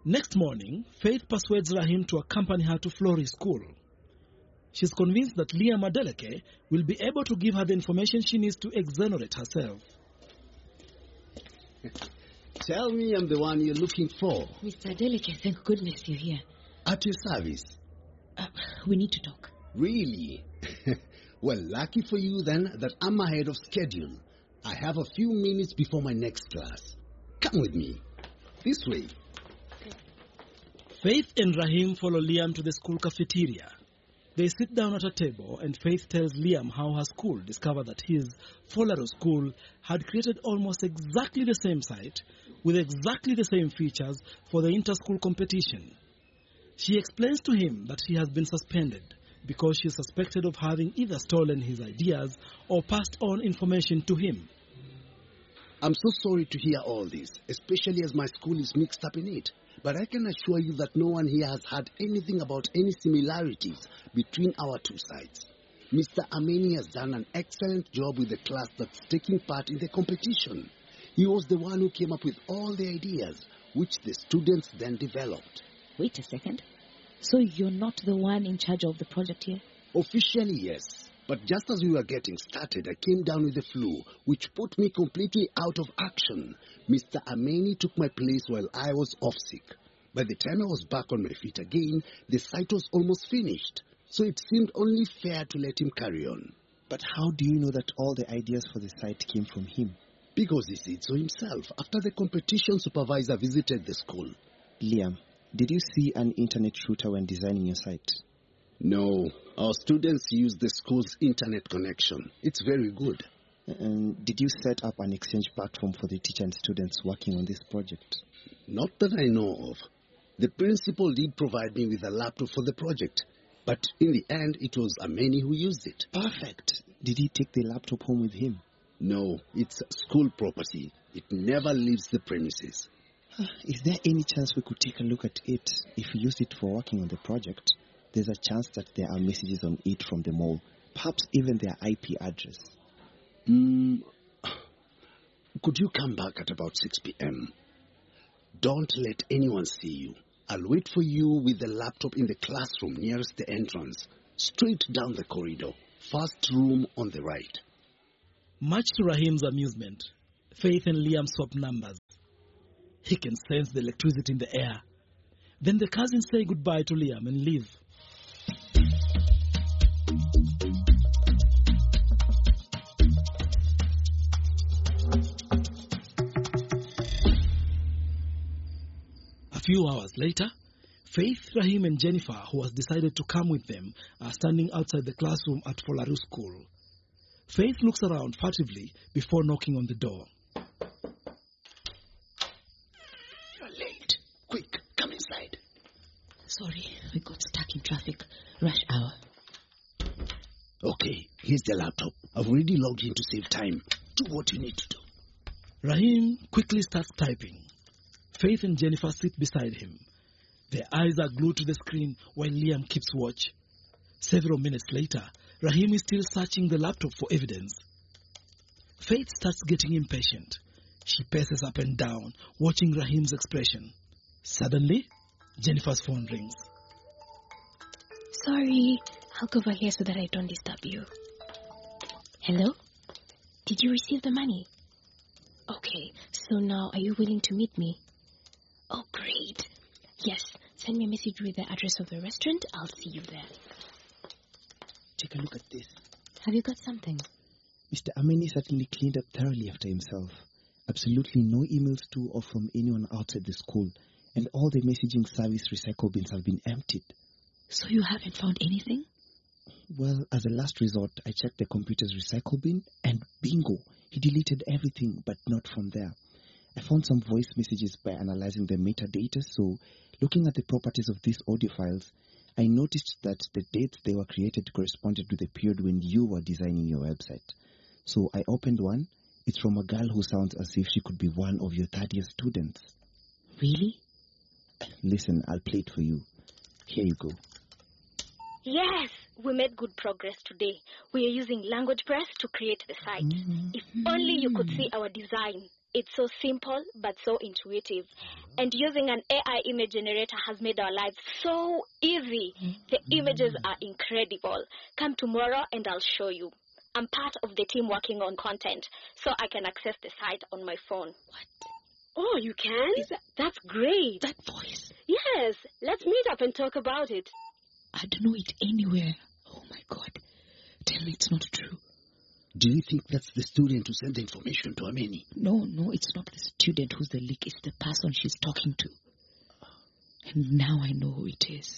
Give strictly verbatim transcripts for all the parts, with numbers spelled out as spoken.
Next morning, Faith persuades Rahim to accompany her to Florrie School. She's convinced that Liam Adeleke will be able to give her the information she needs to exonerate herself. Tell me I'm the one you're looking for. Mister Adeleke, thank goodness you're here. At your service. Uh, we need to talk. Really? Well, lucky for you then that I'm ahead of schedule. I have a few minutes before my next class. Come with me. This way. Faith and Rahim follow Liam to the school cafeteria. They sit down at a table and Faith tells Liam how her school discovered that his Folaro school had created almost exactly the same site with exactly the same features for the inter-school competition. She explains to him that he has been suspended because she is suspected of having either stolen his ideas or passed on information to him. I'm so sorry to hear all this, especially as my school is mixed up in it. But I can assure you that no one here has heard anything about any similarities between our two sides. Mister Ameni has done an excellent job with the class that's taking part in the competition. He was the one who came up with all the ideas, which the students then developed. Wait a second. So you're not the one in charge of the project here? Officially, yes. But just as we were getting started, I came down with the flu, which put me completely out of action. Mister Ameni took my place while I was off sick. By the time I was back on my feet again, the site was almost finished. So it seemed only fair to let him carry on. But how do you know that all the ideas for the site came from him? Because he said so himself after the competition supervisor visited the school. Liam, did you see an internet router when designing your site? No. Our students use the school's internet connection. It's very good. And did you set up an exchange platform for the teacher and students working on this project? Not that I know of. The principal did provide me with a laptop for the project, but in the end it was Ameni who used it. Perfect. Did he take the laptop home with him? No, it's school property. It never leaves the premises. Is there any chance we could take a look at it? If we used it for working on the project, there's a chance that there are messages on it from the mall, perhaps even their I P address. Hmm. Could you come back at about six p.m.? Don't let anyone see you. I'll wait for you with the laptop in the classroom nearest the entrance, straight down the corridor, first room on the right. Much to Rahim's amusement, Faith and Liam swap numbers. He can sense the electricity in the air. Then the cousins say goodbye to Liam and leave. A few hours later, Faith, Rahim and Jennifer, who has decided to come with them, are standing outside the classroom at Folaru School. Faith looks around furtively before knocking on the door. You're late. Quick, come inside. Sorry, we got stuck in traffic. Rush hour. Okay, here's the laptop. I've already logged in to save time. Do what you need to do. Rahim quickly starts typing. Faith and Jennifer sit beside him. Their eyes are glued to the screen while Liam keeps watch. Several minutes later, Rahim is still searching the laptop for evidence. Faith starts getting impatient. She paces up and down, watching Rahim's expression. Suddenly, Jennifer's phone rings. Sorry, I'll go over here so that I don't disturb you. Hello? Did you receive the money? Okay, so now are you willing to meet me? Oh, great. Yes, send me a message with the address of the restaurant. I'll see you there. Take a look at this. Have you got something? Mister Ameni certainly cleaned up thoroughly after himself. Absolutely no emails to or from anyone outside the school. And all the messaging service recycle bins have been emptied. So you haven't found anything? Well, as a last resort, I checked the computer's recycle bin, and bingo, he deleted everything, but not from there. I found some voice messages by analyzing the metadata, so looking at the properties of these audio files, I noticed that the dates they were created corresponded with the period when you were designing your website. So I opened one. It's from a girl who sounds as if she could be one of your third-year students. Really? Listen, I'll play it for you. Here you go. Yes, we made good progress today. We are using Language Press to create the site. Mm-hmm. If only you could see our design. It's so simple but so intuitive. And using an A I image generator has made our lives so easy. The images are incredible. Come tomorrow and I'll show you. I'm part of the team working on content, so I can access the site on my phone. What? Oh, you can? Is that- That's great. That voice. Yes, let's meet up and talk about it. I don't know it anywhere. Oh, my God. Tell me it's not true. Do you think that's the student who sent the information to Ameni? No, no, it's not the student who's the leak. It's the person she's talking to. And now I know who it is.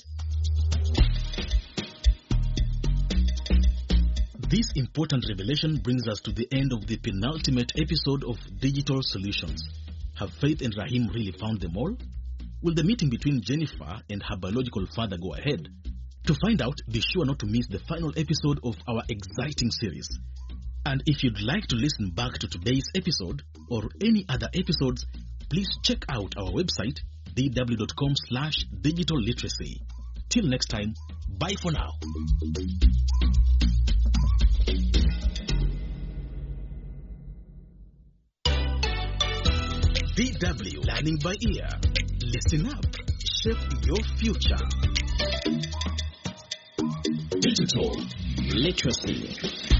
This important revelation brings us to the end of the penultimate episode of Digital Solutions. Have Faith and Rahim really found them all? Will the meeting between Jennifer and her biological father go ahead? To find out, be sure not to miss the final episode of our exciting series. And if you'd like to listen back to today's episode or any other episodes, please check out our website, d w dot com slash digital literacy. Till next time, bye for now. D W Learning by Ear. Listen up. Shape your future. Digital literacy.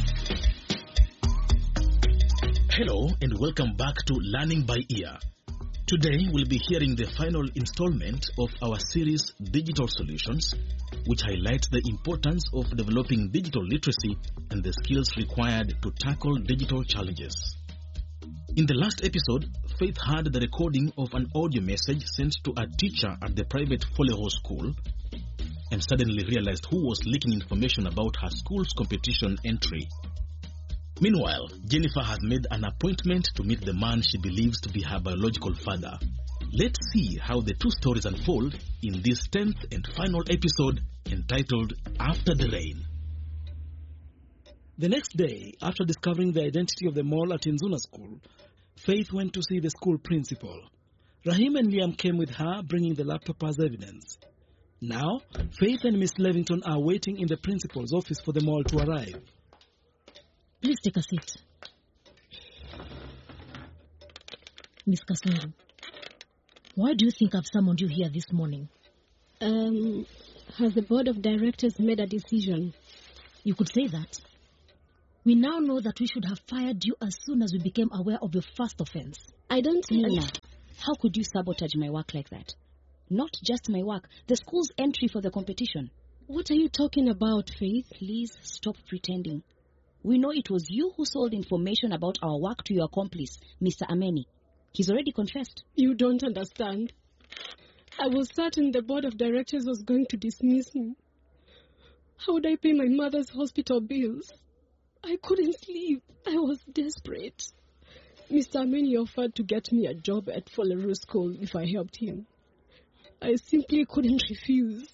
Hello and welcome back to Learning by Ear. Today we'll be hearing the final installment of our series Digital Solutions, which highlights the importance of developing digital literacy and the skills required to tackle digital challenges. In the last episode, Faith heard the recording of an audio message sent to a teacher at the private Folero school and suddenly realized who was leaking information about her school's competition entry. Meanwhile, Jennifer has made an appointment to meet the man she believes to be her biological father. Let's see how the two stories unfold in this tenth and final episode entitled After the Rain. The next day, after discovering the identity of the mole at Inzuna school, Faith went to see the school principal. Rahim and Liam came with her, bringing the laptop as evidence. Now, Faith and Miss Levington are waiting in the principal's office for the mole to arrive. Please take a seat. Miss Kasungu, why do you think I've summoned you here this morning? Um, has the board of directors made a decision? You could say that. We now know that we should have fired you as soon as we became aware of your first offense. I don't Ella, how could you sabotage my work like that? Not just my work, the school's entry for the competition. What are you talking about, Faith? Please stop pretending. We know it was you who sold information about our work to your accomplice, Mister Ameni. He's already confessed. You don't understand. I was certain the board of directors was going to dismiss me. How would I pay my mother's hospital bills? I couldn't sleep. I was desperate. Mister Ameni offered to get me a job at Folero School if I helped him. I simply couldn't refuse.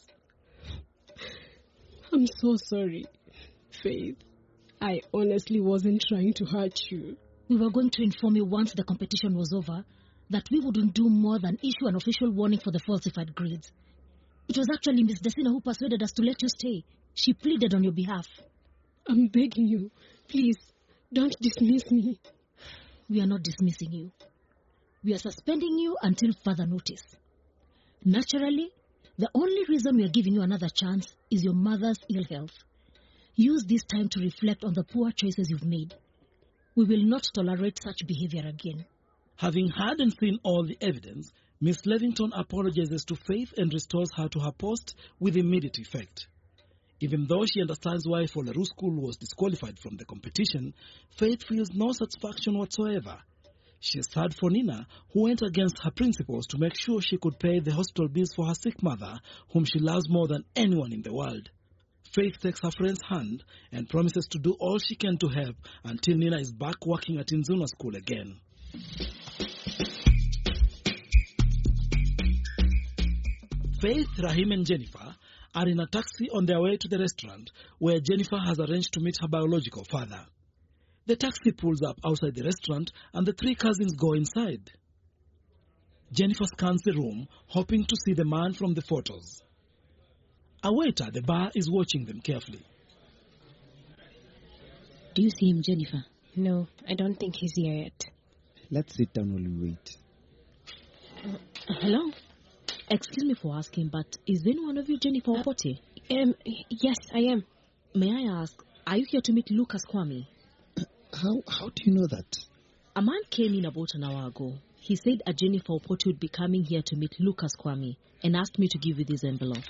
I'm so sorry, Faith. I honestly wasn't trying to hurt you. We were going to inform you once the competition was over that we wouldn't do more than issue an official warning for the falsified grades. It was actually Miss Desina who persuaded us to let you stay. She pleaded on your behalf. I'm begging you, please, don't dismiss me. We are not dismissing you. We are suspending you until further notice. Naturally, the only reason we are giving you another chance is your mother's ill health. Use this time to reflect on the poor choices you've made. We will not tolerate such behavior again. Having heard and seen all the evidence, Miss Levington apologizes to Faith and restores her to her post with immediate effect. Even though she understands why Folero School was disqualified from the competition, Faith feels no satisfaction whatsoever. She is sad for Nina, who went against her principles to make sure she could pay the hospital bills for her sick mother, whom she loves more than anyone in the world. Faith takes her friend's hand and promises to do all she can to help until Nina is back working at Inzuna school again. Faith, Rahim and Jennifer are in a taxi on their way to the restaurant where Jennifer has arranged to meet her biological father. The taxi pulls up outside the restaurant and the three cousins go inside. Jennifer scans the room, hoping to see the man from the photos. A waiter at the bar is watching them carefully. Do you see him, Jennifer? No, I don't think he's here yet. Let's sit down while we wait. Uh, hello? Excuse me for asking, but is any one of you Jennifer Opote? Um, yes, I am. May I ask, are you here to meet Lucas Kwame? How how do you know that? A man came in about an hour ago. He said a Jennifer Opote would be coming here to meet Lucas Kwame and asked me to give you this envelope.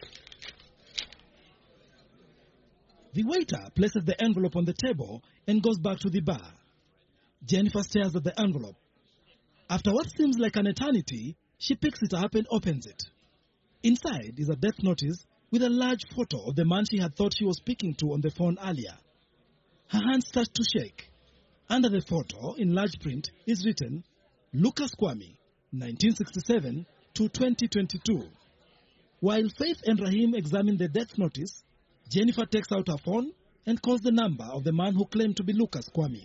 The waiter places the envelope on the table and goes back to the bar. Jennifer stares at the envelope. After what seems like an eternity, she picks it up and opens it. Inside is a death notice with a large photo of the man she had thought she was speaking to on the phone earlier. Her hands start to shake. Under the photo, in large print, is written, Lucas Kwame, nineteen sixty-seven to twenty twenty-two. While Faith and Rahim examine the death notice, Jennifer takes out her phone and calls the number of the man who claimed to be Lucas Kwame.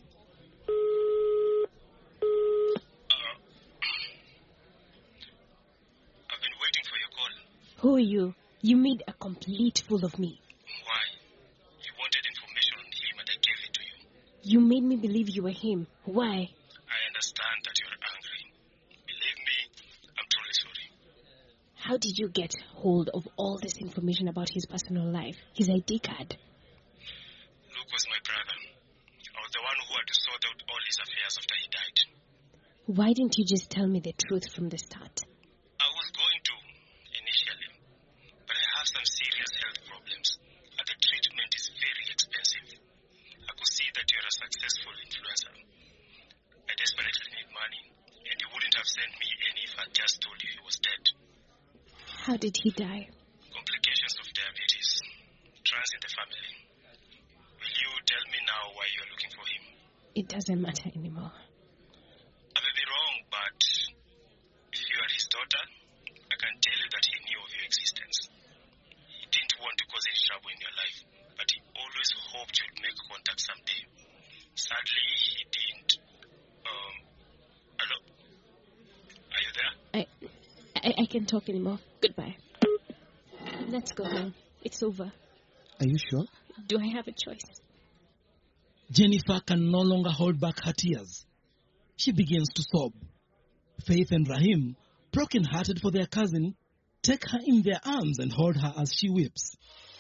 I've been waiting for your call. Who are you? You made a complete fool of me. Why? You wanted information on him and I gave it to you. You made me believe you were him. Why? I understand that you're angry. Believe me, I'm truly sorry. How did you get hold of all this information about his personal life, his I D card? Luke was my brother. I was the one who had to sort out all his affairs after he died. Why didn't you just tell me the truth from the start? I was going to, initially. But I have some serious health problems, and the treatment is very expensive. I could see that you're a successful influencer. I desperately need money, and you wouldn't have sent me any if I just told you he was dead. How did he die? Complications of diabetes. Trans in the family. Will you tell me now why you're looking for him? It doesn't matter anymore. I may be wrong, but if you are his daughter, I can tell you that he knew of your existence. He didn't want to cause any trouble in your life, but he always hoped you'd make contact someday. Sadly, he didn't. Um, hello? Are you there? I, I, I can't talk anymore. Goodbye. Let's go home. It's over. Are you sure? Do I have a choice? Jennifer can no longer hold back her tears. She begins to sob. Faith and Rahim, broken-hearted for their cousin, take her in their arms and hold her as she weeps.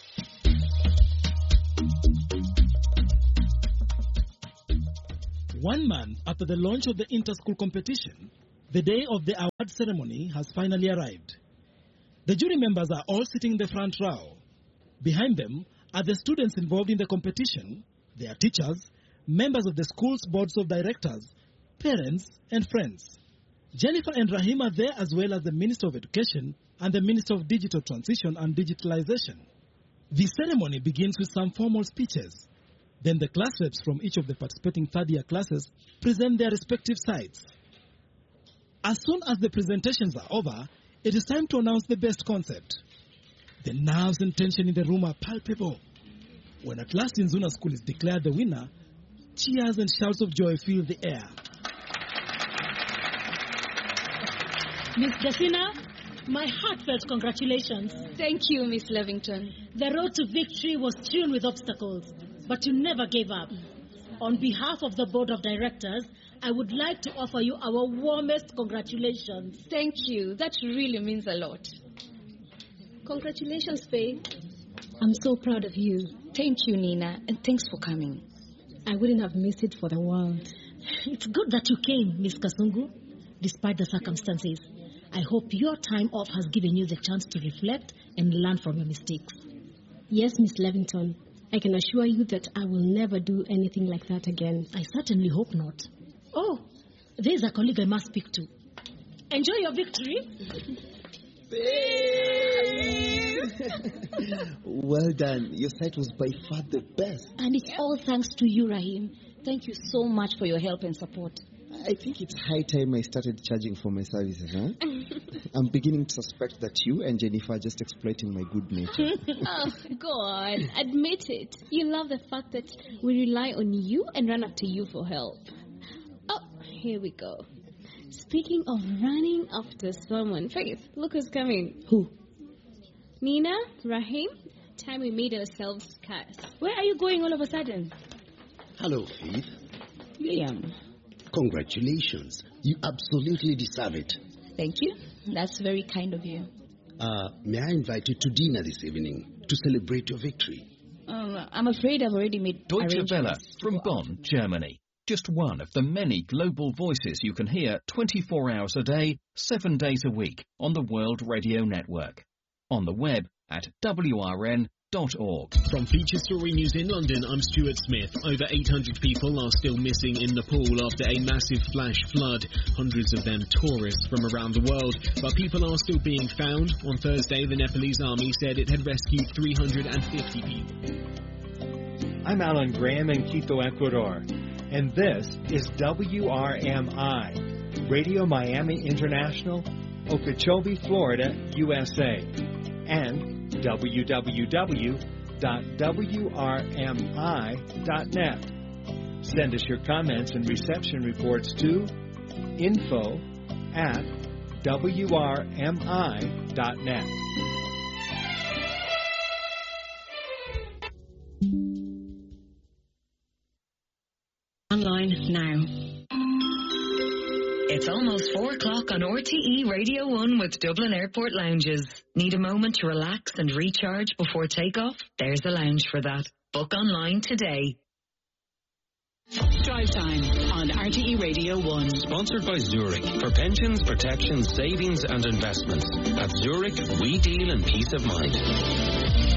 One month after the launch of the inter-school competition, the day of the award ceremony has finally arrived. The jury members are all sitting in the front row. Behind them are the students involved in the competition, their teachers, members of the school's boards of directors, parents, and friends. Jennifer and Rahim are there, as well as the Minister of Education and the Minister of Digital Transition and Digitalization. The ceremony begins with some formal speeches. Then the class reps from each of the participating third-year classes present their respective sides. As soon as the presentations are over, it is time to announce the best concept. The nerves and tension in the room are palpable. When at last Inzuna School is declared the winner, cheers and shouts of joy fill the air. Miss Jacina, my heartfelt congratulations. Thank you, Miss Levington. The road to victory was strewn with obstacles, but you never gave up. On behalf of the board of directors, I would like to offer you our warmest congratulations. Thank you. That really means a lot. Congratulations, Faith. I'm so proud of you. Thank you, Nina, and thanks for coming. I wouldn't have missed it for the world. It's good that you came, Miss Kasungu, despite the circumstances. I hope your time off has given you the chance to reflect and learn from your mistakes. Yes, Miss Levington. I can assure you that I will never do anything like that again. I certainly hope not. Oh, there's a colleague I must speak to. Enjoy your victory. Well done. Your site was by far the best. And it's all thanks to you, Rahim. Thank you so much for your help and support. I think it's high time I started charging for my services, huh? I'm beginning to suspect that you and Jennifer are just exploiting my good nature. Oh, go on. Admit it. You love the fact that we rely on you and run up to you for help. Oh, here we go. Speaking of running after someone, Faith, look who's coming. Who? Nina, Rahim, time we made ourselves scarce. Where are you going all of a sudden? Hello, Faith. Liam. Congratulations. You absolutely deserve it. Thank you. That's very kind of you. Uh, may I invite you to dinner this evening to celebrate your victory? Um, I'm afraid I've already made Deutsche Welle arrangements to from go out. Bonn, Germany. Just one of the many global voices you can hear twenty-four hours a day, seven days a week on the World Radio Network. On the web at w r n dot org. From Feature Story News in London, I'm Stuart Smith. Over eight hundred people are still missing in Nepal after a massive flash flood. Hundreds of them tourists from around the world. But people are still being found. On Thursday, the Nepalese army said it had rescued three hundred fifty people. I'm Alan Graham in Quito, Ecuador. And this is W R M I, Radio Miami International, Okeechobee, Florida, U S A. And w w w dot w r m i dot net. Send us your comments and reception reports to info at w r m i dot net. Online now. It's almost four o'clock on R T E Radio one with Dublin Airport Lounges. Need a moment to relax and recharge before takeoff? There's a lounge for that. Book online today. Drive Time on R T E Radio one. Sponsored by Zurich. For pensions, protection, savings and investments. At Zurich, we deal in peace of mind.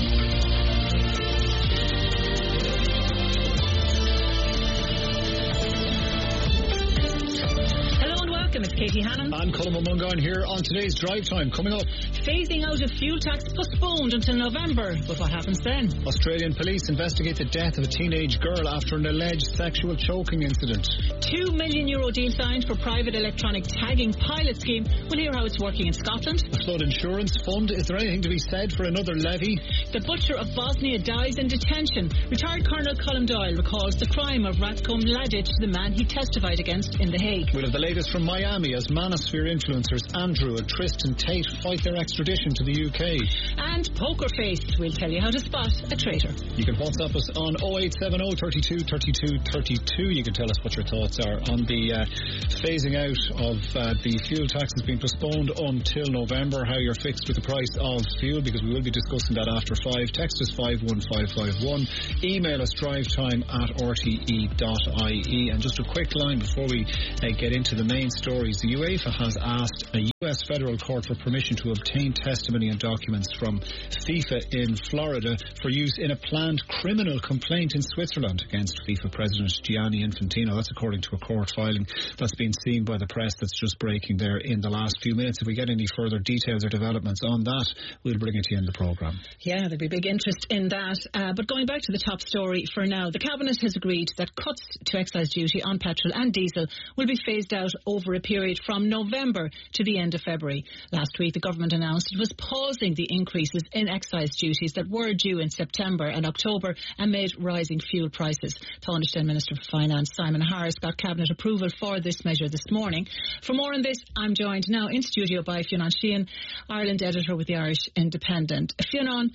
It's Katie Hannon. And Colin Mungan here on today's Drive Time. Coming up, phasing out of fuel tax postponed until November. But what happens then? Australian police investigate the death of a teenage girl after an alleged sexual choking incident. Two million euro deal signed for private electronic tagging pilot scheme. We'll hear how it's working in Scotland. A flood insurance fund. Is there anything to be said for another levy? The butcher of Bosnia dies in detention. Retired Colonel Colin Doyle recalls the crime of Ratko Mladic, the man he testified against in The Hague. We'll have the latest from Miami as Manosphere influencers Andrew and Tristan Tate fight their extradition to the U K. And Poker Face, we'll tell you how to spot a traitor. You can WhatsApp us on oh eight seven oh, thirty-two, thirty-two, thirty-two. You can tell us what your thoughts are on the uh, phasing out of uh, the fuel taxes being postponed until November, how you're fixed with the price of fuel, because we will be discussing that after five. Text us five one five five one. Email us drivetime at r t e dot i e. And just a quick line before we uh, get into the main stories. The UEFA has asked a U S federal court for permission to obtain testimony and documents from FIFA in Florida for use in a planned criminal complaint in Switzerland against FIFA President Gianni Infantino. That's according to a court filing that's been seen by the press that's just breaking there in the last few minutes. If we get any further details or developments on that, we'll bring it to you in the programme. Yeah, there'll be big interest in that. Uh, but going back to the top story for now, the Cabinet has agreed that cuts to excise duty on petrol and diesel will be phased out over a period from November to the end of February. Last week, the government announced it was pausing the increases in excise duties that were due in September and October amid rising fuel prices. Taoiseach Minister for Finance Simon Harris got Cabinet approval for this measure this morning. For more on this, I'm joined now in studio by Fionn Sheehan, Ireland editor with the Irish Independent. Fionn,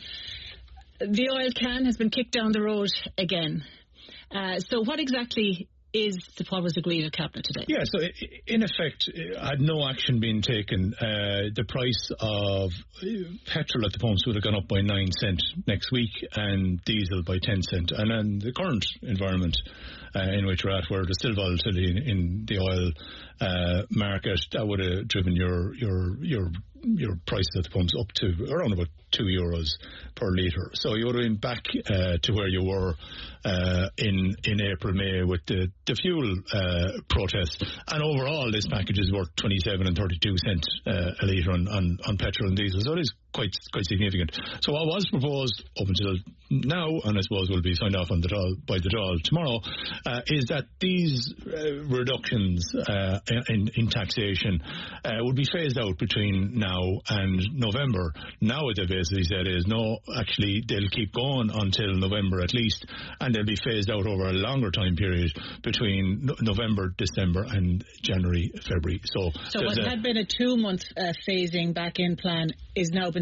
the oil can has been kicked down the road again. Uh, so what exactly is what was agreed at Cabinet today? Yeah, so in effect, had no action been taken, uh, the price of petrol at the pumps would have gone up by nine cent next week and diesel by ten cent. And then the current environment uh, in which we're at, where there's still volatility in, in the oil uh, market, that would have driven your your your your prices at the pumps up to around about two euros per litre. So you would have been back uh, to where you were uh, in in April, May with the, the fuel uh, protests. And overall, this package is worth twenty-seven and thirty-two cents uh, a litre on, on, on petrol and diesel. So it is quite quite significant. So what was proposed up until now, and I suppose will be signed off on the Dáil, by the Dáil tomorrow, uh, is that these uh, reductions uh, in, in taxation uh, would be phased out between now and November. Now what they basically said is, no, actually they'll keep going until November at least, and they'll be phased out over a longer time period between no- November, December and January, February. So, so what a, had been a two-month uh, phasing back in plan is now been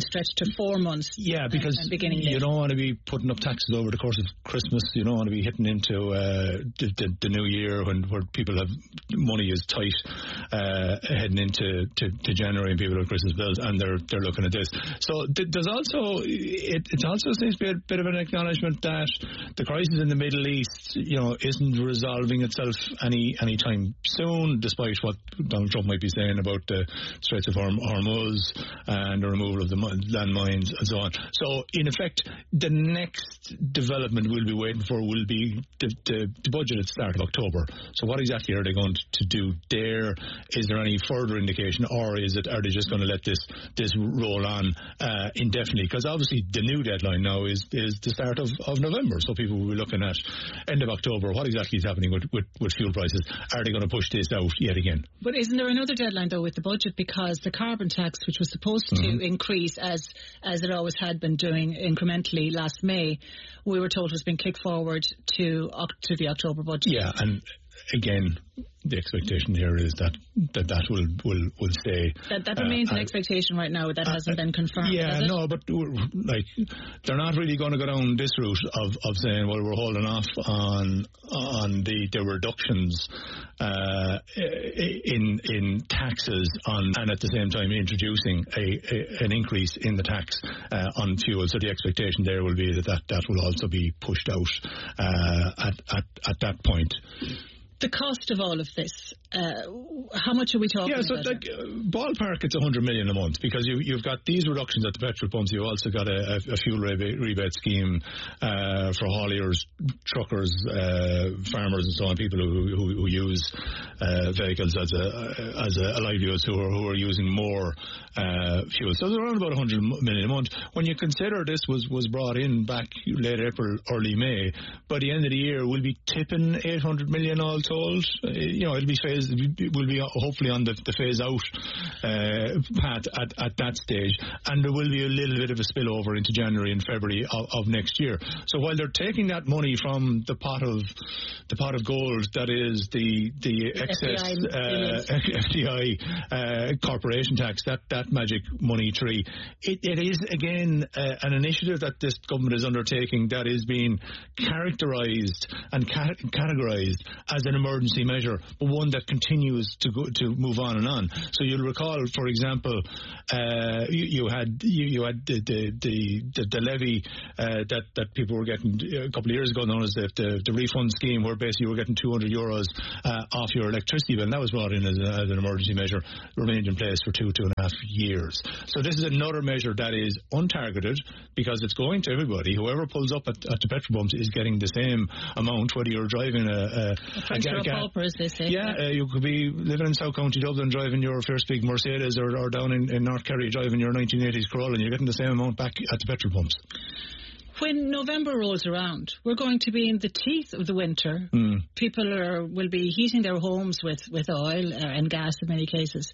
stretched to four months. Yeah, because and, and beginning you late. don't want to be putting up taxes over the course of Christmas. You don't want to be hitting into uh, the, the, the new year when where people have money is tight, uh, heading into to, to January and people have Christmas bills and they're they're looking at this. So th- there's also it, it also seems to be a bit of an acknowledgement that the crisis in the Middle East, you know, isn't resolving itself any any time soon, despite what Donald Trump might be saying about the Straits of Horm- Hormuz and the removal of the landmines and so on. So, in effect, the next development we'll be waiting for will be the, the, the budget at the start of October. So, what exactly are they going to do there? Is there any further indication, or is it are they just going to let this this roll on uh, indefinitely? Because obviously, the new deadline now is is the start of, of November. So, people will be looking at end of October. What exactly is happening with, with, with fuel prices? Are they going to push this out yet again? But isn't there another deadline, though, with the budget? Because the carbon tax, which was supposed Mm-hmm. to increase as as it always had been doing incrementally last May, we were told was being kicked forward to to the October budget. Yeah, and again, the expectation here is that that, that will, will, will stay. That, that remains uh, an expectation right now. That uh, hasn't been confirmed. Yeah, has it? no, but like they're not really going to go down this route of, of saying, well, we're holding off on on the, the reductions uh, in in taxes on, and at the same time introducing a, a an increase in the tax uh, on fuel. So the expectation there will be that that, that will also be pushed out uh, at, at at that point. The cost of all of this, uh, how much are we talking yeah, so about? like, uh, ballpark, it's one hundred million a month, because you, you've got these reductions at the petrol pumps. You've also got a, a fuel rebate, rebate scheme uh, for hauliers, truckers, uh, farmers, and so on. People who, who, who use uh, vehicles as a as a livelihood, who are who are using more uh, fuel. So they're around about one hundred million a month. When you consider this was was brought in back late April, early May, by the end of the year we'll be tipping eight hundred million all told. Uh, you know, it'll be phased. We'll be hopefully on the, the phase out uh, path at, at that stage, and there will be a little bit of a spillover into January and February of, of next year. So while they're taking that money from the pot of the pot of gold that is the the excess uh, F D I uh, corporation tax, that that magic money tree, it, it is again uh, an initiative that this government is undertaking that is being characterised and cat- categorised as an emergency measure, but one that continues to go to move on and on. So you'll recall, for example, uh, you, you had you, you had the the the, the, the levy uh, that that people were getting a couple of years ago, known as the the, the refund scheme, where basically you were getting two hundred euros uh, off your electricity bill. And that was brought in as, a, as an emergency measure, remained in place for two two and a half years. So this is another measure that is untargeted, because it's going to everybody. Whoever pulls up at, at the petrol pumps is getting the same amount, whether you're driving a, a, a, a, ga- ga- pauper, as they say. Yeah, uh, you could be living in South County Dublin driving your first big Mercedes, or, or down in, in North Kerry driving your nineteen eighties Corolla, and you're getting the same amount back at the petrol pumps. When November rolls around, we're going to be in the teeth of the winter. Mm. People are will be heating their homes with, with oil uh, and gas in many cases.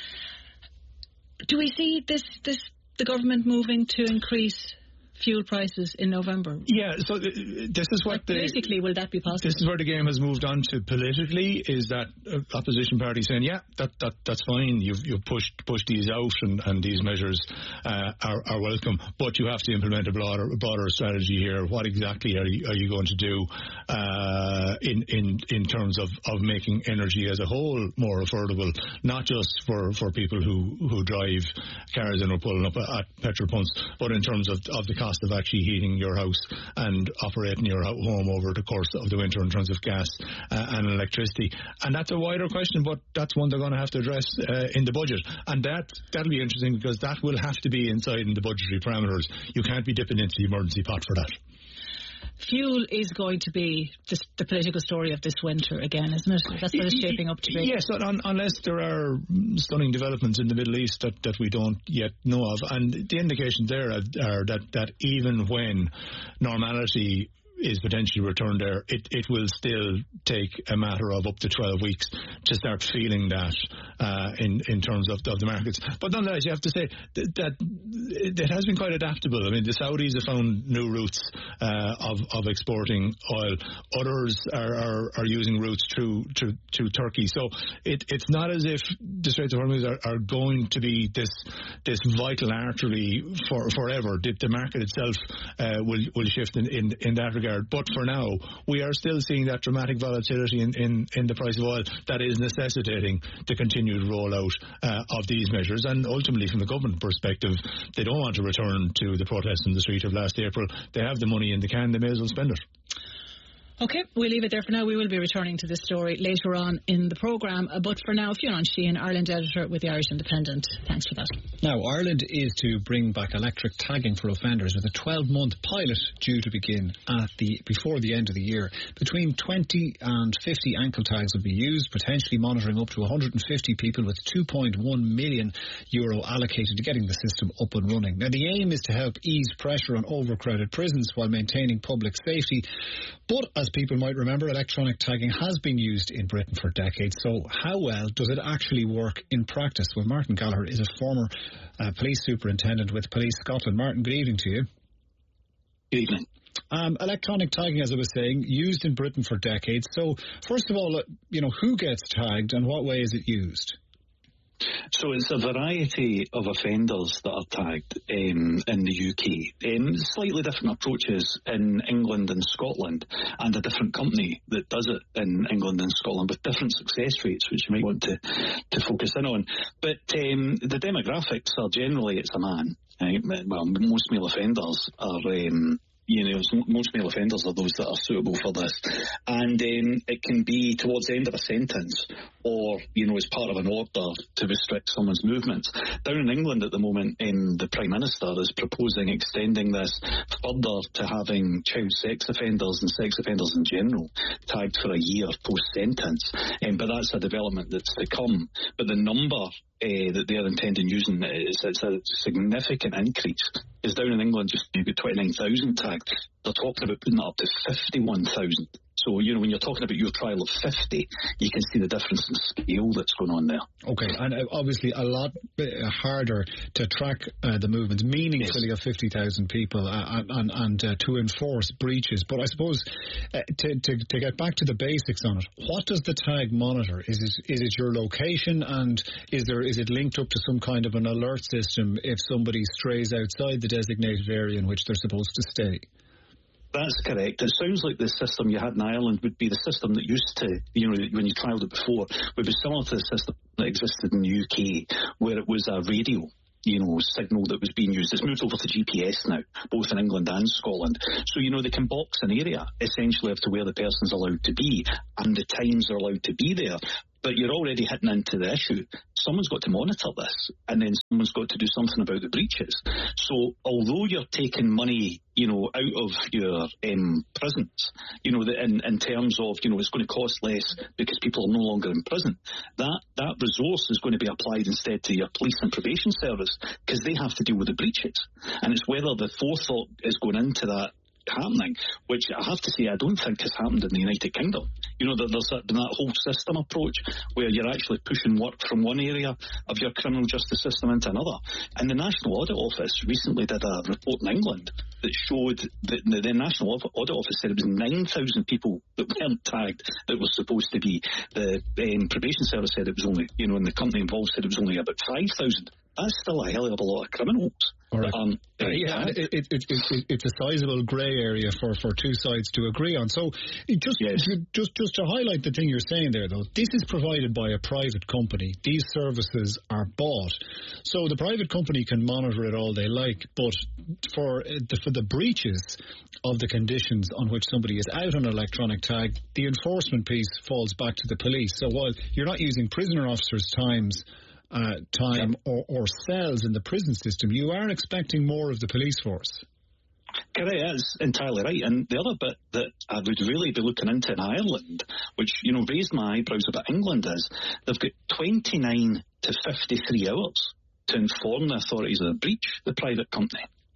Do we see this this the government moving to increase fuel prices in November? Yeah, so th- this is what like the... Politically, will that be possible? This is where the game has moved on to politically, is that uh, opposition parties saying, yeah, that, that that's fine, you've, you've pushed, pushed these out, and, and these measures uh, are, are welcome, but you have to implement a broader, a broader strategy here. What exactly are you, are you going to do uh, in, in, in terms of, of making energy as a whole more affordable, not just for, for people who, who drive cars and are pulling up at petrol pumps, but in terms of, of the cost of actually heating your house and operating your home over the course of the winter in terms of gas uh, and electricity. And that's a wider question, but that's one they're going to have to address uh, in the budget. And that, that'll be interesting, because that will have to be inside in the budgetary parameters. You can't be dipping into the emergency pot for that. Fuel is going to be this, the political story of this winter again, isn't it? That's what it's shaping up to be. Yes, un- unless there are stunning developments in the Middle East that, that we don't yet know of. And the indications there are, are that, that even when normality is potentially returned there, it, it will still take a matter of up to twelve weeks to start feeling that uh, in, in terms of, of the markets. But nonetheless, you have to say that, that it has been quite adaptable. I mean, the Saudis have found new routes uh, of, of exporting oil. Others are, are, are using routes through, through, through Turkey. So it, it's not as if the Straits of Hormuz are, are going to be this this vital artery for forever. The, the market itself uh, will will shift in, in, in that regard. But for now, we are still seeing that dramatic volatility in, in, in the price of oil that is necessitating the continued rollout uh, of these measures. And ultimately, from the government perspective, they don't want to return to the protests in the street of last April. They have the money in the can, they may as well spend it. OK, we'll leave it there for now. We will be returning to this story later on in the programme. Uh, but for now, Fionn Sheehan, Ireland editor with the Irish Independent. Thanks for that. Now, Ireland is to bring back electric tagging for offenders with a twelve-month pilot due to begin at the before the end of the year. Between twenty and fifty ankle tags will be used, potentially monitoring up to one hundred fifty people, with two point one million euro allocated to getting the system up and running. Now, the aim is to help ease pressure on overcrowded prisons while maintaining public safety. But as people might remember, electronic tagging has been used in Britain for decades. So how well does it actually work in practice? Well, Martin Gallagher is a former uh, police superintendent with Police Scotland. Martin, good evening to you. Good evening. Um, electronic tagging, as I was saying, used in Britain for decades. So first of all, you know, who gets tagged and what way is it used? So it's a variety of offenders that are tagged um, in the U K. Um, slightly different approaches in England and Scotland, and a different company that does it in England and Scotland with different success rates, which you might want to, to focus in on. But um, the demographics are generally it's a man. Right? Well, most male offenders are... Um, You know, most male offenders are those that are suitable for this. And um, it can be towards the end of a sentence or, you know, as part of an order to restrict someone's movements. Down in England at the moment, um, the Prime Minister is proposing extending this further to having child sex offenders and sex offenders in general tagged for a year post-sentence. Um, but that's a development that's to come. But the number Uh, that they're intending using is it's a significant increase. It's down in England just maybe twenty-nine thousand tagged. They're talking about putting it up to fifty-one thousand. So, you know, when you're talking about your trial of fifty, you can see the difference in scale that's going on there. Okay, and obviously a lot harder to track uh, the movements meaningfully yes. of fifty thousand people uh, and, and uh, to enforce breaches. But I suppose uh, to, to to get back to the basics on it, what does the tag monitor? Is it is it your location, and is there is it linked up to some kind of an alert system if somebody strays outside the designated area in which they're supposed to stay? That's correct. It sounds like the system you had in Ireland would be the system that used to, you know, when you trialled it before, would be similar to the system that existed in the U K, where it was a radio, you know, signal that was being used. It's moved over to G P S now, both in England and Scotland. So, you know, they can box an area, essentially, as to where the person's allowed to be, and the times they're allowed to be there. But you're already hitting into the issue. Someone's got to monitor this, and then someone's got to do something about the breaches. So although you're taking money, you know, out of your um, prisons, you know, the, in, in terms of, you know, it's going to cost less because people are no longer in prison, that, that resource is going to be applied instead to your police and probation service, because they have to deal with the breaches. And it's whether the forethought is going into that happening, which I have to say I don't think has happened in the United Kingdom. You know, there's that, that whole system approach where you're actually pushing work from one area of your criminal justice system into another. And the National Audit Office recently did a report in England that showed that the, the National Audit Office said it was nine thousand people that weren't tagged that were supposed to be. The um, probation service said it was only, you know, and the company involved said it was only about five thousand. That's still a hell of a lot of criminals. All right. Um, uh, yeah, it, it, it, it, it's a sizable grey area for, for two sides to agree on. So just, yes. just just to highlight the thing you're saying there, though, this is provided by a private company. These services are bought. So the private company can monitor it all they like, but for the, for the breaches of the conditions on which somebody is out on electronic tag, the enforcement piece falls back to the police. So while you're not using prisoner officers' times, Uh, time or, or cells in the prison system, you are expecting more of the police force. Correct, that's entirely right. And the other bit that I would really be looking into in Ireland, which, you know, raised my eyebrows about England, is they've got twenty-nine to fifty-three hours to inform the authorities of the breach, the private company.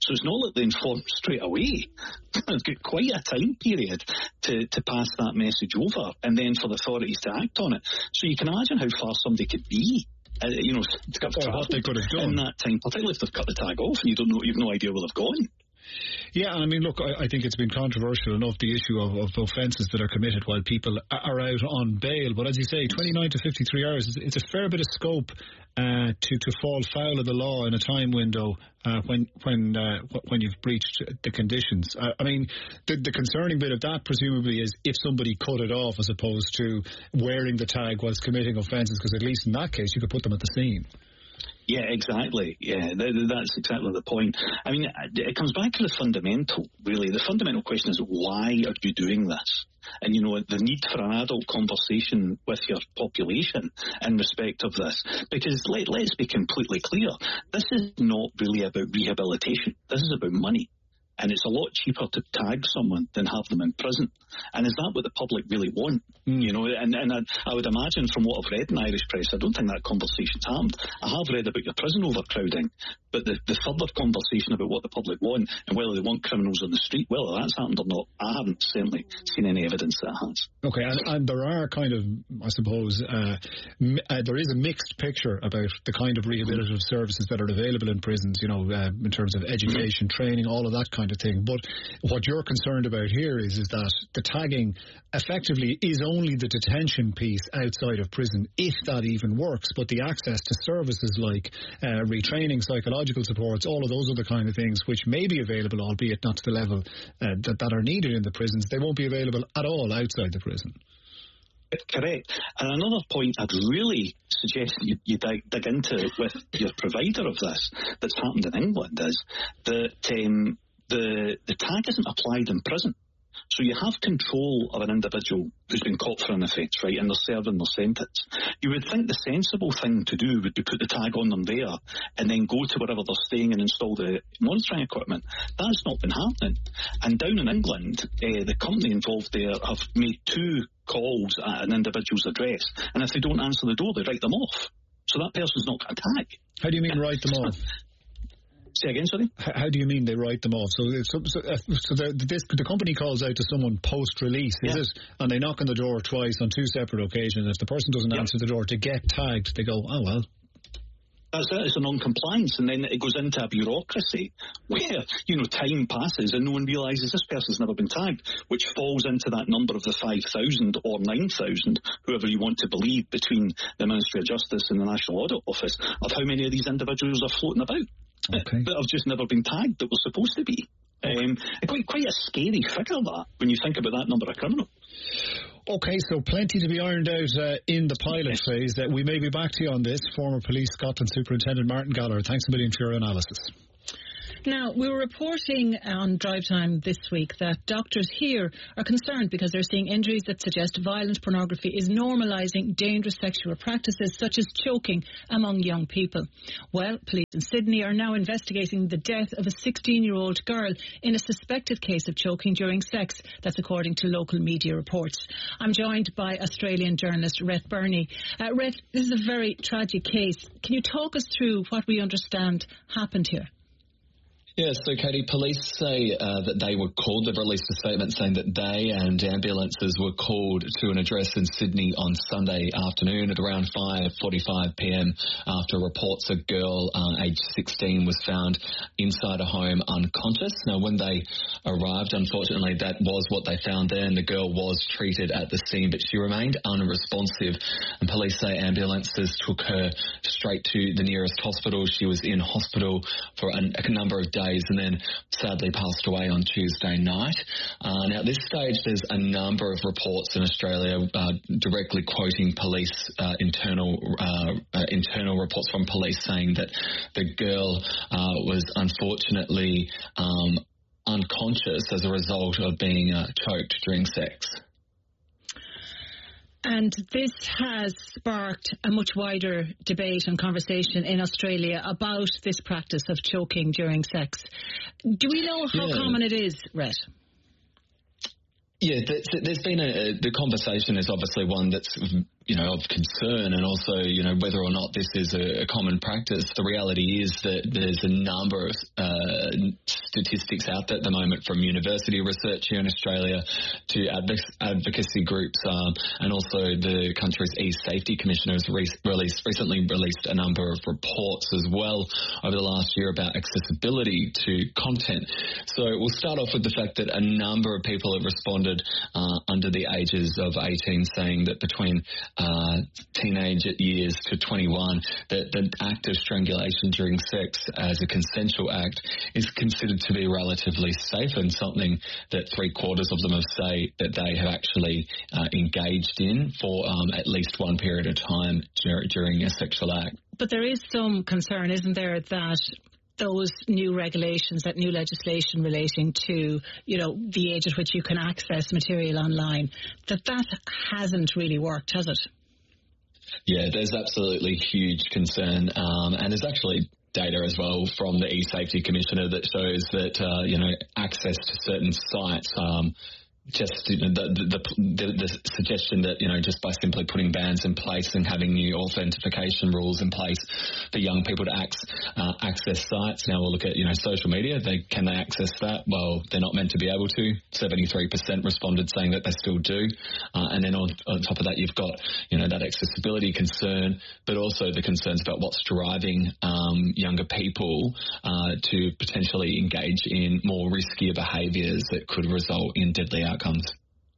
So it's not like they inform straight away. It's got quite a time period to, to pass that message over and then for the authorities to act on it. So you can imagine how far somebody could be. Uh, you know, to cut or what they could have done in that time, particularly if they've cut the tag off and you don't know, you've no idea where they've gone. Yeah, and I mean, look, I, I think it's been controversial enough, the issue of, of offences that are committed while people are out on bail. But as you say, twenty-nine to fifty-three hours, it's, it's a fair bit of scope uh, to, to fall foul of the law in a time window uh, when when uh, when you've breached the conditions. Uh, I mean, the, the concerning bit of that, presumably, is if somebody cut it off as opposed to wearing the tag whilst committing offences, because at least in that case, you could put them at the scene. Yeah, exactly. Yeah, that's exactly the point. I mean, it comes back to the fundamental, really. The fundamental question is, why are you doing this? And, you know, the need for an adult conversation with your population in respect of this. Because let, let's be completely clear, this is not really about rehabilitation. This is about money. And it's a lot cheaper to tag someone than have them in prison. And is that what the public really want? Mm. You know, and, and I, I would imagine from what I've read in Irish press, I don't think that conversation's happened. I have read about your prison overcrowding, but the, the further conversation about what the public want and whether they want criminals on the street, whether that's happened or not, I haven't certainly seen any evidence that it has. Okay, and, and there are kind of, I suppose, uh, m- uh, there is a mixed picture about the kind of rehabilitative services that are available in prisons, you know, uh, in terms of education, training, all of that kind of thing. But what you're concerned about here is, is that the tagging effectively is only the detention piece outside of prison, if that even works. But the access to services like uh, retraining, psychological supports, all of those other kind of things, which may be available, albeit not to the level uh, that, that are needed in the prisons, they won't be available at all outside the prison. Correct. And another point I'd really suggest you, you dig, dig into with your provider of this that's happened in England is that um, the, the tag isn't applied in prison. So you have control of an individual who's been caught for an offence, right, and they're serving their sentence. You would think the sensible thing to do would be put the tag on them there and then go to wherever they're staying and install the monitoring equipment. That's not been happening. And down in England, uh, the company involved there have made two calls at an individual's address, and if they don't answer the door, they write them off. So that person's not got a tag. How do you mean write them off? Say again, sorry? How do you mean they write them off? So, so, so, uh, so the, this, the company calls out to someone post-release, is yeah. it? And they knock on the door twice on two separate occasions. If the person doesn't yep. answer the door to get tagged, they go, oh, well. That's it, it's a non-compliance, and then it goes into a bureaucracy where, you know, time passes and no one realises this person's never been tagged, which falls into that number of the five thousand or nine thousand, whoever you want to believe, between the Ministry of Justice and the National Audit Office, of how many of these individuals are floating about. Okay. That have just never been tagged that were supposed to be. Okay. Um, quite, quite a scary figure, that, when you think about that number of criminals. Okay, so plenty to be ironed out uh, in the pilot yes. phase. Uh, we may be back to you on this. Former Police Scotland Superintendent Martin Gallagher, thanks a million for your analysis. Now, we were reporting on Drive Time this week that doctors here are concerned because they're seeing injuries that suggest violent pornography is normalising dangerous sexual practices such as choking among young people. Well, police in Sydney are now investigating the death of a sixteen-year-old girl in a suspected case of choking during sex. That's according to local media reports. I'm joined by Australian journalist Rhett Burney. Uh, Rhett, this is a very tragic case. Can you talk us through what we understand happened here? Yeah, so Katie, police say uh, that they were called. They've released a statement saying that they and ambulances were called to an address in Sydney on Sunday afternoon at around five forty-five p.m. after reports a girl uh, aged sixteen was found inside a home unconscious. Now, when they arrived, unfortunately, that was what they found there, and the girl was treated at the scene, but she remained unresponsive. And police say ambulances took her straight to the nearest hospital. She was in hospital for a, a number of days and then sadly passed away on Tuesday night. Uh, now, at this stage, there's a number of reports in Australia uh, directly quoting police uh, internal uh, uh, internal reports from police saying that the girl uh, was unfortunately um, unconscious as a result of being uh, choked during sex. And this has sparked a much wider debate and conversation in Australia about this practice of choking during sex. Do we know how yeah. common it is, Rhett? Yeah, there's been a, the conversation is obviously one that's, you know, of concern, and also, you know, whether or not this is a, a common practice. The reality is that there's a number of uh, statistics out there at the moment from university research here in Australia to advoc- advocacy groups, um, and also the country's e-safety commissioner has re- released, recently released a number of reports as well over the last year about accessibility to content. So we'll start off with the fact that a number of people have responded uh, under the ages of eighteen, saying that between uh, teenage years to twenty-one, that the act of strangulation during sex as a consensual act is considered to be relatively safe, and something that three quarters of them have say that they have actually uh, engaged in for um, at least one period of time dur- during a sexual act. But there is some concern, isn't there, that those new regulations, that new legislation relating to, you know, the age at which you can access material online, that that hasn't really worked, has it? Yeah, there's absolutely huge concern, um, and there's actually data as well from the e-safety commissioner that shows that, uh, you know, access to certain sites, um, just you know, the, the, the, the suggestion that, you know, just by simply putting bans in place and having new authentication rules in place for young people to ac- uh, access sites. Now we'll look at, you know, social media. They can they access that? Well, they're not meant to be able to. seventy-three percent responded saying that they still do. Uh, and then on, on top of that, you've got, you know, that accessibility concern, but also the concerns about what's driving um, younger people uh, to potentially engage in more riskier behaviours that could result in deadly outcomes. Outcomes.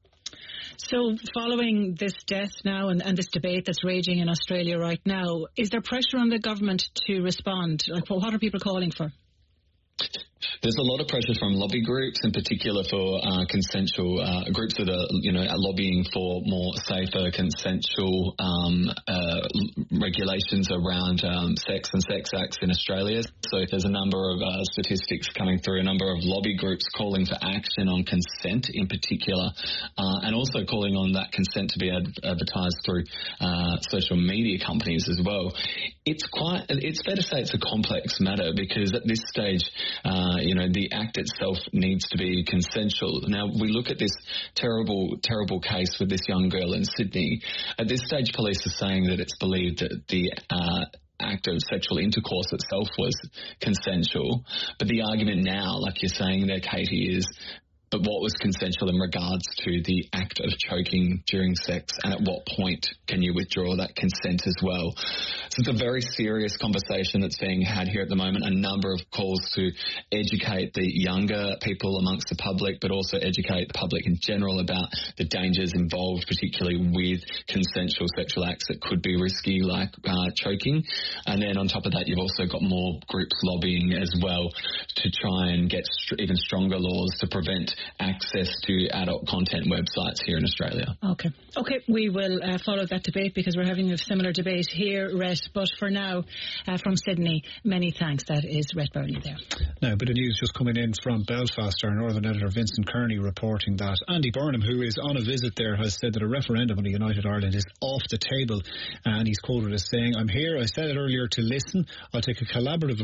So following this death now and, and this debate that's raging in Australia right now, is there pressure on the government to respond? Like, well, what are people calling for? There's a lot of pressure from lobby groups, in particular for uh, consensual uh, groups that are, you know, are lobbying for more safer consensual um, uh, regulations around um, sex and sex acts in Australia. So there's a number of uh, statistics coming through, a number of lobby groups calling for action on consent in particular, uh, and also calling on that consent to be ad- advertised through uh, social media companies as well. It's quite, it's fair to say it's a complex matter, because at this stage, uh, you know, the act itself needs to be consensual. Now, we look at this terrible, terrible case with this young girl in Sydney. At this stage, police are saying that it's believed that the uh, act of sexual intercourse itself was consensual. But the argument now, like you're saying there, Katie, is but what was consensual in regards to the act of choking during sex, and at what point can you withdraw that consent as well? So it's a very serious conversation that's being had here at the moment. A number of calls to educate the younger people amongst the public, but also educate the public in general about the dangers involved, particularly with consensual sexual acts that could be risky, like uh, choking. And then on top of that, you've also got more groups lobbying as well to try and get st- even stronger laws to prevent access to adult content websites here in Australia. Okay. Okay, we will uh, follow that debate, because we're having a similar debate here, Rhett. But for now, uh, from Sydney, many thanks. That is Rhett Burnley there. Now, a bit of news just coming in from Belfast. Our Northern editor Vincent Kearney reporting that Andy Burnham, who is on a visit there, has said that a referendum on a United Ireland is off the table. And he's quoted as saying, "I'm here, I said it earlier, to listen. I'll take a collaborative